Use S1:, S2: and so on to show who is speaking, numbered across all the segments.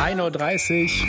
S1: 1:30 Uhr.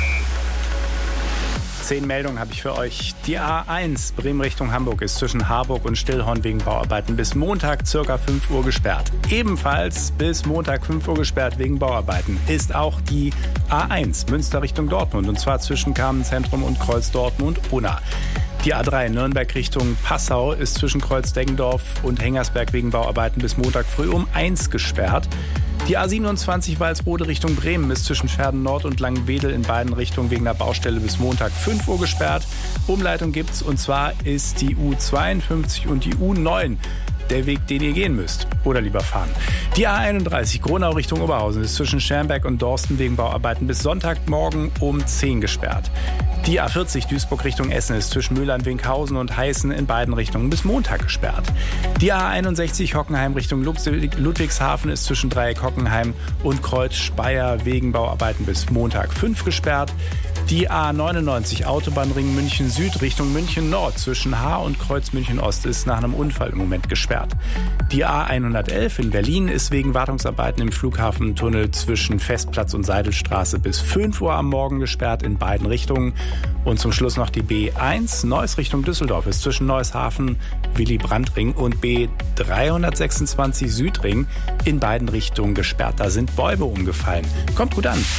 S1: 10 Meldungen habe ich für euch. Die A1 Bremen Richtung Hamburg ist zwischen Harburg und Stillhorn wegen Bauarbeiten bis Montag ca. 5 Uhr gesperrt. Ebenfalls bis Montag 5 Uhr gesperrt wegen Bauarbeiten ist auch die A1 Münster Richtung Dortmund, und zwar zwischen Carmenzentrum und Kreuz Dortmund-Unna. Die A3 Nürnberg Richtung Passau ist zwischen Kreuz Deggendorf und Hengersberg wegen Bauarbeiten bis Montag früh um 1 gesperrt. Die A27 Walsrode Richtung Bremen ist zwischen Verden Nord und Langenwedel in beiden Richtungen wegen der Baustelle bis Montag 5 Uhr gesperrt. Umleitung gibt's, und zwar ist die U52 und die U9 der Weg, den ihr gehen müsst oder lieber fahren. Die A31 Gronau Richtung Oberhausen ist zwischen Schermberg und Dorsten wegen Bauarbeiten bis Sonntagmorgen um 10 gesperrt. Die A40 Duisburg Richtung Essen ist zwischen Mühlheim-Winkhausen und Heißen in beiden Richtungen bis Montag gesperrt. Die A61 Hockenheim Richtung Ludwigshafen ist zwischen Dreieck Hockenheim und Kreuz Speyer wegen Bauarbeiten bis Montag 5 gesperrt. Die A99 Autobahnring München Süd Richtung München Nord zwischen Haar und Kreuz München Ost ist nach einem Unfall im Moment gesperrt. Die A111 in Berlin ist wegen Wartungsarbeiten im Flughafentunnel zwischen Festplatz und Seidelstraße bis 5 Uhr am Morgen gesperrt in beiden Richtungen. Und zum Schluss noch die B1 Neuss Richtung Düsseldorf ist zwischen Neusshafen, Willy-Brandt-Ring und B326 Südring in beiden Richtungen gesperrt. Da sind Bäume umgefallen. Kommt gut an.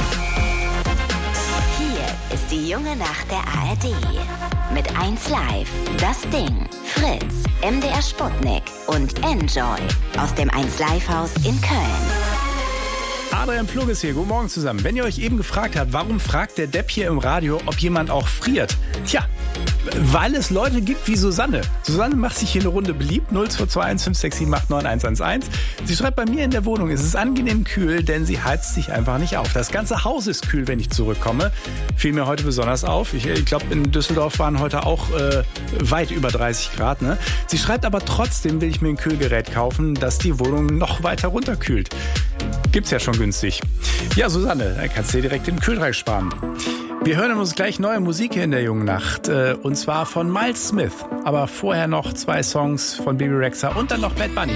S2: Ist die junge Nacht der ARD. Mit 1 Live, Das Ding, Fritz, MDR Sputnik und Enjoy aus dem 1 Live Haus in Köln.
S1: Adrian Plug ist hier. Guten Morgen zusammen. Wenn ihr euch eben gefragt habt, warum fragt der Depp hier im Radio, ob jemand auch friert? Tja, weil es Leute gibt wie Susanne. Susanne macht sich hier eine Runde beliebt. 0221 567 89111. Sie schreibt, bei mir in der Wohnung ist es angenehm kühl, denn sie heizt sich einfach nicht auf. Das ganze Haus ist kühl, wenn ich zurückkomme. Fiel mir heute besonders auf. Ich glaube, in Düsseldorf waren heute auch weit über 30 Grad. Ne? Sie schreibt aber, trotzdem will ich mir ein Kühlgerät kaufen, das die Wohnung noch weiter runterkühlt. Gibt's ja schon günstig. Ja, Susanne, da kannst du dir direkt den Kühlschrank sparen. Wir hören uns gleich neue Musik hier in der jungen Nacht. Und zwar von Miles Smith. Aber vorher noch 2 Songs von Bebe Rexha und dann noch Bad Bunny.